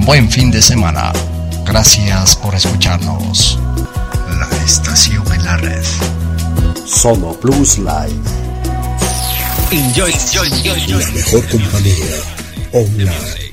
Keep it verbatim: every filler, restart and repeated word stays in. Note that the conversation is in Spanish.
buen fin de semana. Gracias por escucharnos. La estación en la red. Sono Plus Live. Enjoy, enjoy, enjoy, enjoy. La mejor compañía online.